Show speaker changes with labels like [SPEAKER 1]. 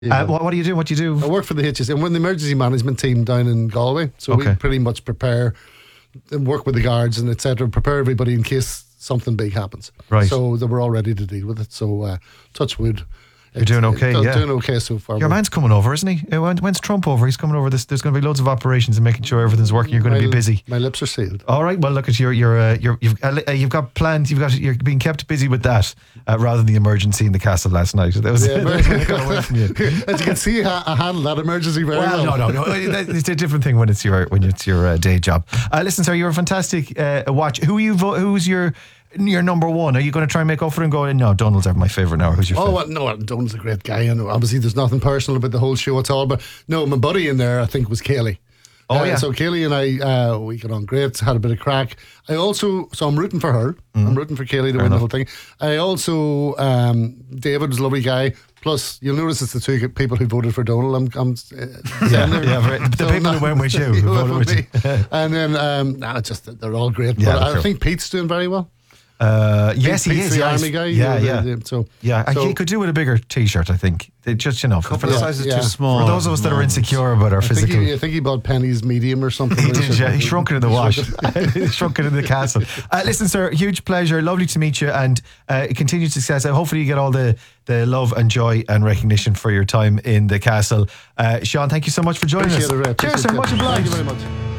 [SPEAKER 1] What do you do? What do you do?
[SPEAKER 2] I work for the HSE, and we're in the emergency management team down in Galway. So we pretty much prepare and work with the guards and etc. Prepare everybody in case something big happens.
[SPEAKER 1] Right.
[SPEAKER 2] So that we're all ready to deal with it. So touch wood.
[SPEAKER 1] You're doing okay, yeah.
[SPEAKER 2] Doing okay so far.
[SPEAKER 1] Your man's coming over, isn't he? When's Trump over? He's coming over. There's going to be loads of operations and making sure everything's working. You're going to be busy.
[SPEAKER 2] My lips are sealed.
[SPEAKER 1] All right. Well, look at you've got plans. You're being kept busy with that rather than the emergency in the castle last night. That was got away from you.
[SPEAKER 2] As you can see, I handled that emergency very well.
[SPEAKER 1] No. It's a different thing when it's your day job. Listen, sir, you're a fantastic watch. Who's your number one? Are you going to try and make up for it and go, no, Donald's my favourite now? Who's your favourite?
[SPEAKER 2] No, Donald's a great guy, and obviously there's nothing personal about the whole show at all, but no, my buddy in there I think was Kaylee. So Kaylee and I, we got on great, had a bit of crack. So I'm rooting for her. I'm rooting for Kaylee to win the whole thing. I also, David was a lovely guy. Plus, you'll notice it's the two people who voted for Donald.
[SPEAKER 1] The people who went with you, who voted with you.
[SPEAKER 2] And then, they're all great.
[SPEAKER 1] Yeah,
[SPEAKER 2] but I think Pete's doing very well.
[SPEAKER 1] Yes, he is.
[SPEAKER 2] The army guy.
[SPEAKER 1] And he could do with a bigger T-shirt. I think for
[SPEAKER 3] the size is too small.
[SPEAKER 1] For those of us that are insecure about our physical.
[SPEAKER 2] I think he bought Penny's medium or something.
[SPEAKER 1] He did. Yeah, he shrunk it in the wash. He shrunk it in the castle. Listen, sir, huge pleasure. Lovely to meet you, and continued success. Hopefully, you get all the love and joy and recognition for your time in the castle. Sean, thank you so much for joining us.
[SPEAKER 2] Cheers, sir. Much obliged. Thank you very much.